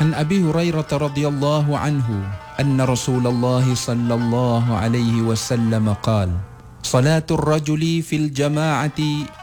عن أبي هريرة رضي الله عنه أن رسول الله صلى الله عليه وسلم قال: صلاة الرجل في الجماعة